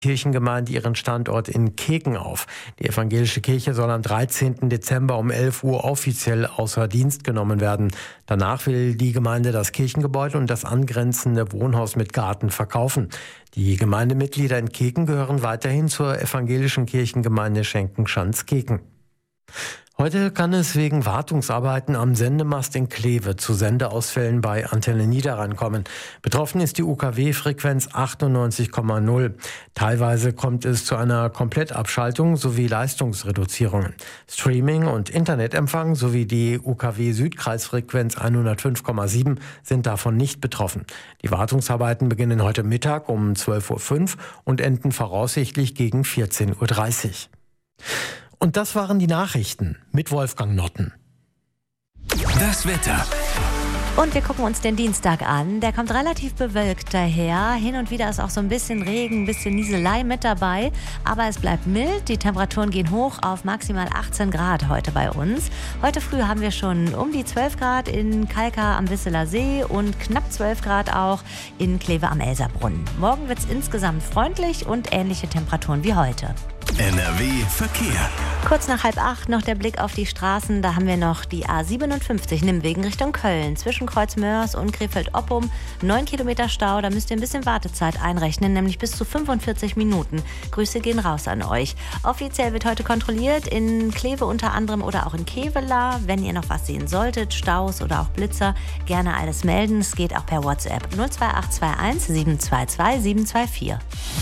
Kirchengemeinde ihren Standort in Keken auf. Die evangelische Kirche soll am 13. Dezember um 11 Uhr offiziell außer Dienst genommen werden. Danach will die Gemeinde das Kirchengebäude und das angrenzende Wohnhaus mit Garten verkaufen. Die Gemeindemitglieder in Keken gehören weiterhin zur evangelischen Kirchengemeinde Schenkenschanz-Keken. Heute kann es wegen Wartungsarbeiten am Sendemast in Kleve zu Sendeausfällen bei Antenne Niederrhein kommen. Betroffen ist die UKW-Frequenz 98,0. Teilweise kommt es zu einer Komplettabschaltung sowie Leistungsreduzierungen. Streaming und Internetempfang sowie die UKW-Südkreisfrequenz 105,7 sind davon nicht betroffen. Die Wartungsarbeiten beginnen heute Mittag um 12.05 Uhr und enden voraussichtlich gegen 14.30 Uhr. Und das waren die Nachrichten mit Wolfgang Notten. Das Wetter. Und wir gucken uns den Dienstag an. Der kommt relativ bewölkt daher. Hin und wieder ist auch so ein bisschen Regen, ein bisschen Nieselei mit dabei. Aber es bleibt mild. Die Temperaturen gehen hoch auf maximal 18 Grad heute bei uns. Heute früh haben wir schon um die 12 Grad in Kalkar am Wisseler See und knapp 12 Grad auch in Kleve am Elserbrunnen. Morgen wird es insgesamt freundlich und ähnliche Temperaturen wie heute. NRW Verkehr. Kurz nach 7:30 noch der Blick auf die Straßen. Da haben wir noch die A57 Nimwegen Richtung Köln. Zwischen Kreuzmörs und Krefeld-Oppum 9 Kilometer Stau. Da müsst ihr ein bisschen Wartezeit einrechnen, nämlich bis zu 45 Minuten. Grüße gehen raus an euch. Offiziell wird heute kontrolliert in Kleve unter anderem oder auch in Kevela. Wenn ihr noch was sehen solltet, Staus oder auch Blitzer, gerne alles melden. Es geht auch per WhatsApp 02821 722 724.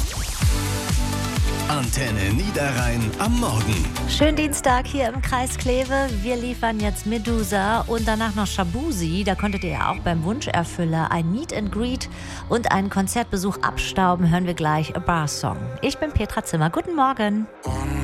Antenne Niederrhein am Morgen. Schönen Dienstag hier im Kreis Kleve. Wir liefern jetzt Medusa und danach noch Shabuzi. Da konntet ihr ja auch beim Wunscherfüller ein Meet and Greet und einen Konzertbesuch abstauben. Hören wir gleich A Bar Song. Ich bin Petra Zimmer. Guten Morgen.